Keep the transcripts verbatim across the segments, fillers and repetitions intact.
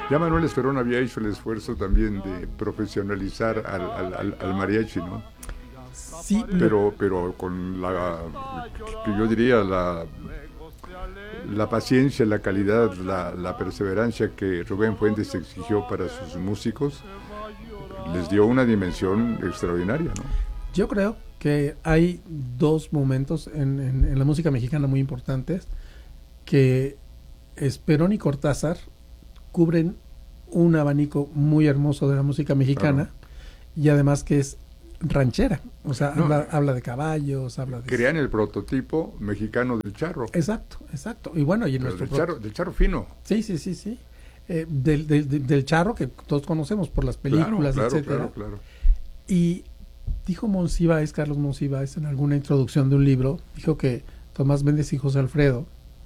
Ya Manuel Esperón había hecho el esfuerzo también de profesionalizar al, al, al, al mariachi, ¿no? Sí, lo, Pero, pero con la, que yo diría, la, la paciencia, la calidad, la, la perseverancia que Rubén Fuentes exigió para sus músicos, les dio una dimensión extraordinaria, ¿no? yo creo que hay dos momentos en, en, en la música mexicana muy importantes que Esperón y Cortázar cubren un abanico muy hermoso de la música mexicana, Claro. y además que es ranchera, o sea, No, habla, habla de caballos, habla de... crean el prototipo mexicano del charro, Exacto, exacto. Y bueno, y en pero nuestro... del Pro... charro, del charro fino. Sí, sí, sí, sí. Eh, del, del, del charro que todos conocemos por las películas, Claro, claro, etcétera. claro, claro. Y dijo Monsiváis, Carlos Monsiváis, en alguna introducción de un libro, dijo que Tomás Méndez y José Alfredo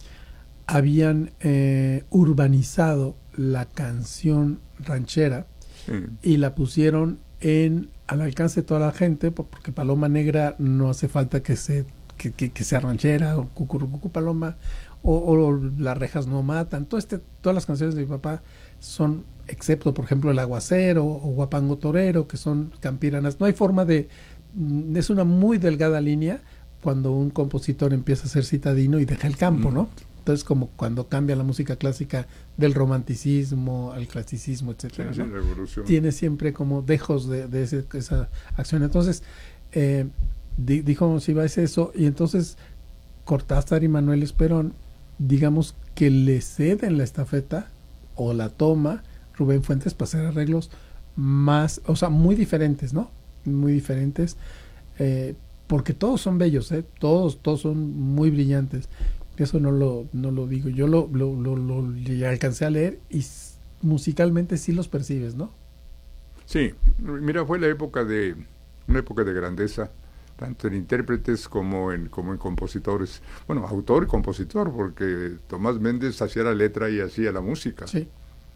habían eh, urbanizado la canción ranchera Sí. y la pusieron en al alcance de toda la gente, porque Paloma Negra no hace falta que se que, que, que sea ranchera, o Cucurucucu Paloma, o, o Las rejas no matan. Todo este, todas las canciones de mi papá son, excepto por ejemplo El aguacero o Guapango Torero, que son campiranas. No hay forma de, es una muy delgada línea cuando un compositor empieza a ser citadino y deja el campo, ¿no? Entonces, como cuando cambia la música clásica del romanticismo al clasicismo, etcétera, Sí, sí, ¿no? revolución. Tiene siempre como dejos de, de ese, esa acción. Entonces, eh, di, dijo si va a eso, y entonces Cortázar y Manuel Esperón, digamos que le ceden la estafeta o la toma Rubén Fuentes para hacer arreglos más, o sea, muy diferentes, ¿no? Muy diferentes, eh, porque todos son bellos, ¿eh? Todos, todos son muy brillantes. Eso no lo, no lo digo, yo lo, lo, lo, lo, lo alcancé a leer y s- musicalmente sí los percibes, ¿no? Sí, mira, fue la época de, una época de grandeza, tanto en intérpretes como en, como en compositores. Bueno, autor y compositor, porque Tomás Méndez hacía la letra y hacía la música. Sí,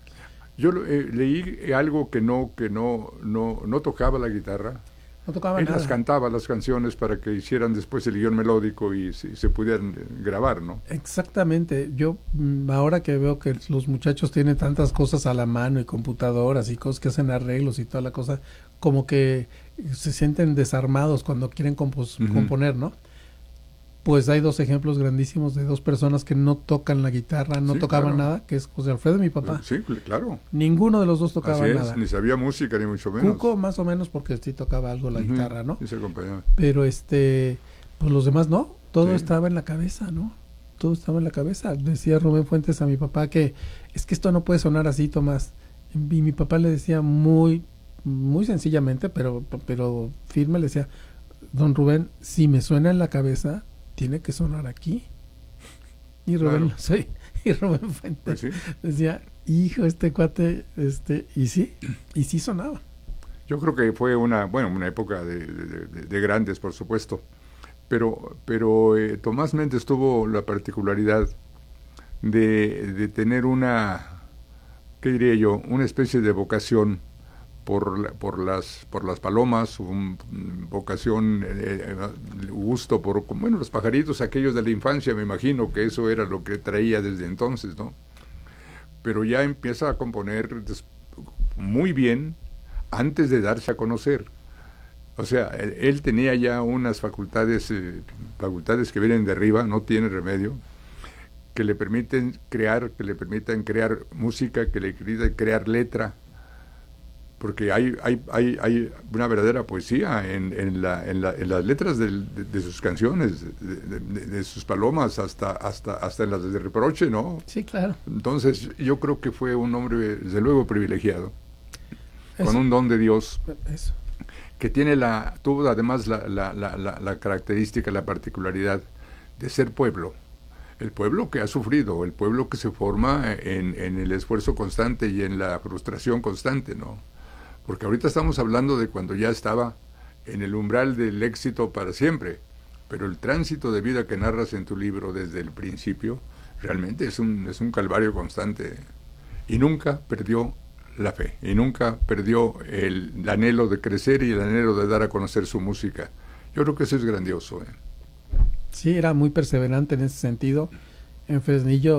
Yo eh, leí algo que no, que no, no, no tocaba la guitarra. no tocaba Él las nada. cantaba, las canciones, para que hicieran después el guión melódico y se, se pudieran eh, grabar, ¿no? Exactamente, yo mm, ahora que veo que los muchachos tienen tantas cosas a la mano y computadoras y cosas que hacen arreglos y toda la cosa, como que se sienten desarmados cuando quieren compos- Ujú. componer, ¿no? Pues hay dos ejemplos grandísimos de dos personas que no tocan la guitarra, no Sí, tocaban claro. nada, que es José Alfredo y mi papá. Sí, claro. Ninguno de los dos tocaba Así es, nada. ni sabía música, ni mucho menos. Cuco más o menos porque sí tocaba algo la Ujú. guitarra, ¿no? Sí, se acompañaba. Pero este, pues los demás no, todo Sí. estaba en la cabeza, ¿no? Todo estaba en la cabeza. Decía Rubén Fuentes a mi papá que es que esto no puede sonar así, Tomás. Y mi papá le decía muy, muy sencillamente, pero, pero firme, le decía, don Rubén, si me suena en la cabeza, tiene que sonar aquí. Y Rubén, Claro. sí, y Rubén Fuentes Pues sí. decía, hijo, este cuate, este, y sí, y sí sonaba. Yo creo que fue una, bueno, una época de, de, de, de grandes, por supuesto. Pero, pero eh, Tomás Méndez tuvo la particularidad de, de tener una, ¿qué diría yo? Una especie de vocación por, la, por, las, por las palomas, un, vocación, eh, gusto por, bueno, los pajaritos aquellos de la infancia, me imagino que eso era lo que traía desde entonces, ¿no? Pero ya empieza a componer muy bien antes de darse a conocer. O sea, él, él tenía ya unas facultades, eh, facultades que vienen de arriba, no tiene remedio, que le permiten crear, que le permitan crear música, que le permitan crear letra, porque hay, hay, hay, hay una verdadera poesía en, en, la, en, la, en las letras de, de, de sus canciones, de, de, de sus palomas, hasta, hasta, hasta en las de reproche, ¿no? Sí, claro. Entonces, yo creo que fue un hombre, desde luego, privilegiado, Eso, con un don de Dios, eso. que tiene la, tuvo además la, la, la, la, la característica, la particularidad de ser pueblo. El pueblo que ha sufrido, el pueblo que se forma en, en el esfuerzo constante y en la frustración constante, ¿no? Porque ahorita estamos hablando de cuando ya estaba en el umbral del éxito para siempre, pero el tránsito de vida que narras en tu libro desde el principio realmente es un, es un calvario constante, y nunca perdió la fe, y nunca perdió el, el anhelo de crecer y el anhelo de dar a conocer su música. Yo creo que eso es grandioso, ¿eh? Sí, era muy perseverante en ese sentido. En Fresnillo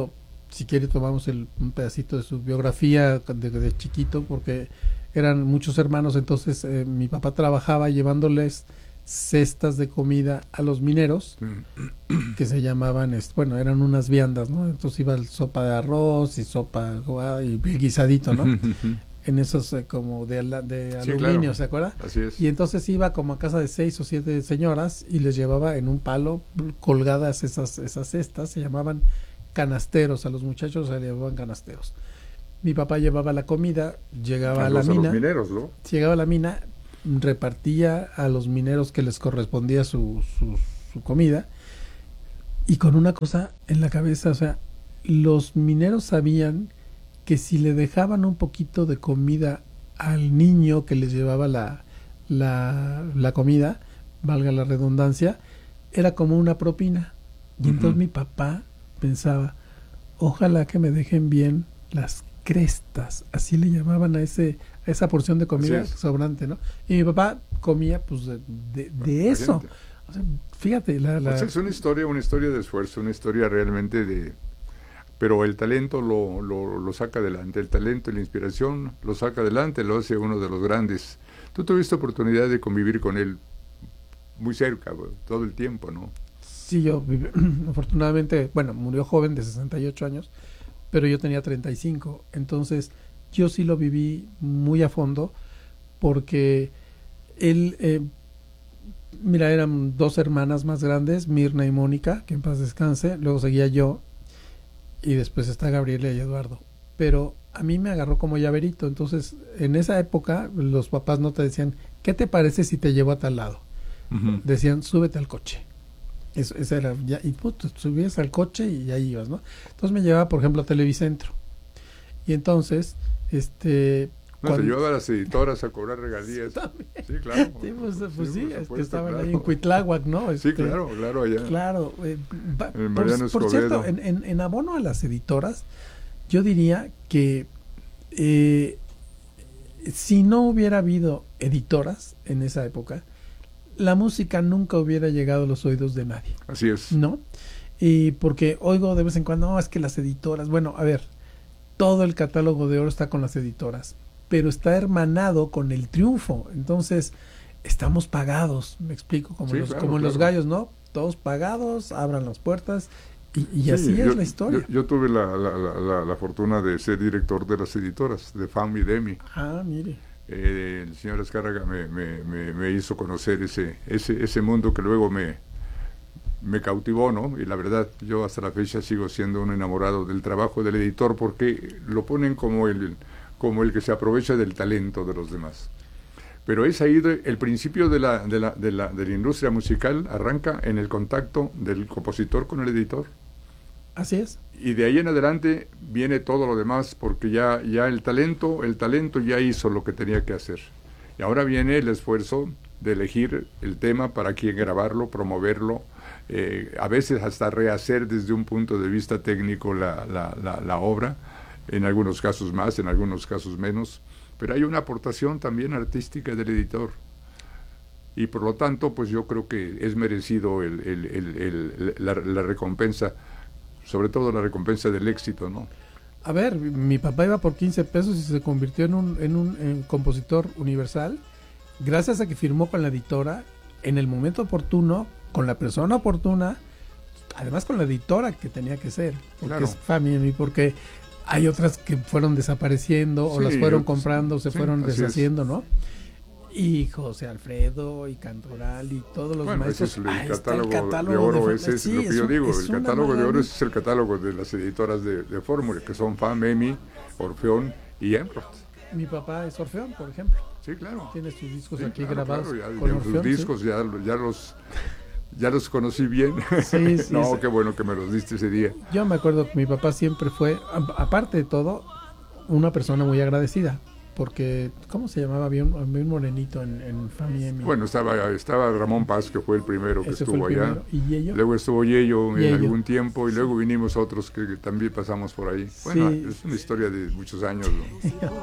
si quiere tomamos el, un pedacito de su biografía de, de chiquito, porque eran muchos hermanos, entonces eh, mi papá trabajaba llevándoles cestas de comida a los mineros, que se llamaban, bueno, eran unas viandas, ¿no? Entonces iba el sopa de arroz y sopa y guisadito, ¿no? En esos eh, como de, de sí, aluminio, claro. ¿se acuerda? Así es. Y entonces iba como a casa de seis o siete señoras y les llevaba en un palo colgadas esas, esas cestas, se llamaban canasteros, a los muchachos se les llamaban canasteros. Mi papá llevaba la comida, llegaba a, a la mina, a los mineros, ¿no? Llegaba a la mina, repartía a los mineros que les correspondía su, su, su comida, y con una cosa en la cabeza, o sea, los mineros sabían que si le dejaban un poquito de comida al niño que les llevaba la, la, la comida, valga la redundancia, era como una propina. Y uh-huh. entonces mi papá pensaba, ojalá que me dejen bien las crestas, así le llamaban a ese a esa porción de comida sobrante, ¿no? Y mi papá comía pues de, de, de eso. O sea, fíjate, la, la... Pues es una historia, una historia de esfuerzo, una historia realmente de... Pero el talento lo, lo, lo saca adelante, el talento y la inspiración lo saca adelante, lo hace uno de los grandes. Tú tuviste oportunidad de convivir con él muy cerca, todo el tiempo, ¿no? Sí, yo viví, afortunadamente, bueno, murió joven de sesenta y ocho años, pero yo tenía treinta y cinco, entonces yo sí lo viví muy a fondo, porque él, eh, mira, eran dos hermanas más grandes, Mirna y Mónica, que en paz descanse, luego seguía yo, y después está Gabriela y Eduardo, pero a mí me agarró como llaverito. Entonces en esa época los papás no te decían, ¿qué te parece si te llevo a tal lado? Uh-huh. Decían, súbete al coche. Eso, eso era, ya, y pues, subías al coche y ahí ibas, ¿no? Entonces me llevaba, por ejemplo, a Televicentro, y entonces este no, cuando... te llevaba a las editoras a cobrar regalías. También. Sí, claro. Sí, pues, pues sí, sí es supuesto, que estaban claro. ahí en Cuitláhuac, ¿no? Este, sí, claro, claro, allá. Claro. Eh, va, en por, por cierto, en, en, en abono a las editoras, yo diría que eh, si no hubiera habido editoras en esa época, la música nunca hubiera llegado a los oídos de nadie. Así es. ¿No? Y porque oigo de vez en cuando, no, es que las editoras, bueno, a ver, todo el catálogo de oro está con las editoras, pero está hermanado con el triunfo. Entonces, estamos pagados, me explico, como, sí, los, claro, como claro. los gallos, ¿no? Todos pagados, abran las puertas, y, y sí, así yo, es la historia. Yo, yo tuve la, la, la, la fortuna de ser director de las editoras, de F A M y D E M I. Ah, mire. Eh, el señor Azcárraga me, me, me, me hizo conocer ese, ese, ese mundo que luego me, me cautivó, ¿no? Y la verdad, yo hasta la fecha sigo siendo un enamorado del trabajo del editor, porque lo ponen como el, como el que se aprovecha del talento de los demás. Pero es ahí de, el principio de la, de, la, de, la, de la industria musical, arranca en el contacto del compositor con el editor. Así es. Y de ahí en adelante viene todo lo demás, porque ya, ya el talento, el talento ya hizo lo que tenía que hacer. Y ahora viene el esfuerzo de elegir el tema para quién grabarlo, promoverlo, eh, a veces hasta rehacer desde un punto de vista técnico la, la, la, la obra, en algunos casos más, en algunos casos menos, pero hay una aportación también artística del editor. Y por lo tanto, pues yo creo que es merecido el, el, el, el, la, la recompensa, sobre todo la recompensa del éxito, ¿no? A ver, mi papá iba por quince pesos y se convirtió en un, en un en compositor universal, gracias a que firmó con la editora en el momento oportuno, con la persona oportuna, además con la editora que tenía que ser, porque claro. es Family, porque hay otras que fueron desapareciendo, sí, o las fueron yo, comprando, se sí, fueron deshaciendo, es. ¿no? Y José Alfredo y Cantoral y todos los bueno, maestros. Ese es el, catálogo, el catálogo de oro, de, ese es sí, lo que yo digo, el catálogo de oro es el catálogo de las editoras de, de Fórmula, que son F A M, EMI, Orfeón y Emrod. Mi papá es Orfeón, por ejemplo. Sí, claro. Tiene sus discos sí, aquí claro, grabados claro, ya, con ya Orfeón. Sus discos sí. ya, ya los... Ya los conocí bien. Sí, sí, no, sí. Qué bueno que me los diste ese día. Yo me acuerdo que mi papá siempre fue, aparte de todo, una persona muy agradecida. Porque, ¿cómo se llamaba? Había un, había un morenito en, en Family. Bueno, estaba estaba Ramón Paz, que fue el primero que Ese estuvo fue el allá. ¿Y Yello? Luego estuvo Yello, Yello en algún tiempo, y luego vinimos otros que, que también pasamos por ahí. Sí. Bueno, es una historia de muchos años, ¿no?